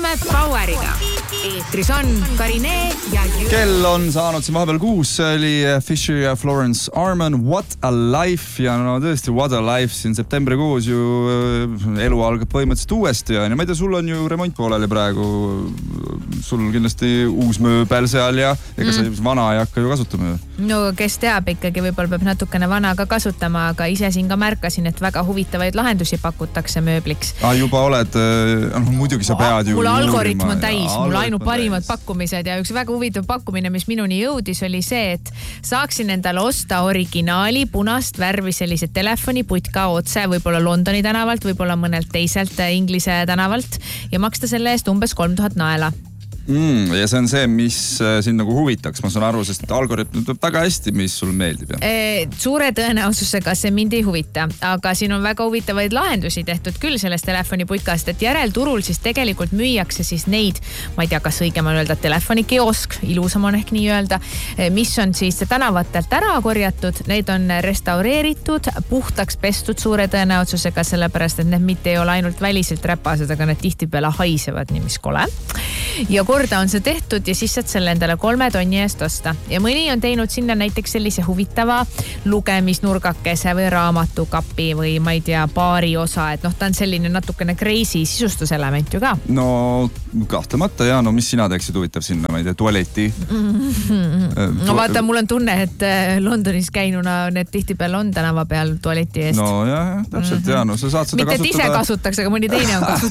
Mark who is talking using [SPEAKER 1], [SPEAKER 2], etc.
[SPEAKER 1] alustame Poweriga. Eetris on Karinee ja Jüri.
[SPEAKER 2] Kell on saanud siin vahepeal 6, see oli Fisher ja Florence Arman, What a Life, ja no tõesti What a Life, siin septembrikuus ju elu algab põhimõtteliselt uuesti ja ma ei tea, sul on ju remont pooleli praegu, sul kindlasti uus mööbel seal ja ega sa vana ei hakka ju kasutama.
[SPEAKER 1] No kes teab, ikkagi võib-olla peab natukene vana ka kasutama, aga ise siin ka märkasin, et väga huvitavaid lahendusi pakutakse mööbliks.
[SPEAKER 2] Juba oled, muidugi sa pead ju
[SPEAKER 1] mul algoritm on täis, mul ainult parimad pakkumised ja üks väga huvitav pakkumine, mis minuni jõudis, oli see, et saaksin endale osta originaali punast värvi sellise telefoniputka otse võib-olla Londoni tänavalt, võib-olla mõnelt teiselt Inglise tänavalt ja maksta selle eest umbes 3000 naela.
[SPEAKER 2] Ja see on see, mis sind nagu huvitaks, ma saan aru, sest algoritm tuleb väga hästi, mis sul meeldib.
[SPEAKER 1] Suure tõenäosusega see mind ei huvita, aga siin on väga huvitavaid lahendusi tehtud küll sellest telefoniputkast, et järelturul siis tegelikult müüakse siis neid, ma ei tea, kas õigem on öelda telefonikiosk, ilusam on ehk nii öelda, mis on siis tänavatelt ära korjatud, neid on restaureeritud, puhtaks pestud suure tõenäosusega, sellepärast, et need mitte ei ole ainult väliselt räpased, aga need tihtipeale haisevad, nii mis kole. Ja korda on see tehtud ja siis saad selle endale 3 tonni eest osta. Ja mõni on teinud sinna näiteks sellise huvitava lugemisnurgakese või raamatukapi või ma ei tea, baari osa, et ta on selline natukene crazy sisustuselement ju ka.
[SPEAKER 2] No kahtlemata ja, no mis sina teeksid huvitav sinna, ma ei tea, tualeti?
[SPEAKER 1] No vaata, mul on tunne, et Londonis käinuna need tihtipeal on tänava peal tualeti eest.
[SPEAKER 2] No jah, täpselt ja, no sa saad seda
[SPEAKER 1] mitte kasutada. Mitte ise kasutaks, aga mõni teine on kasutanud.